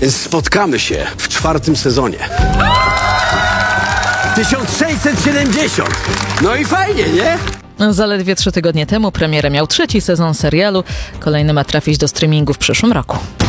Spotkamy się w 4. sezonie. 1670. No i fajnie, nie? Zaledwie 3 tygodnie temu premierę miał 3. sezon serialu. Kolejny ma trafić do streamingu w przyszłym roku.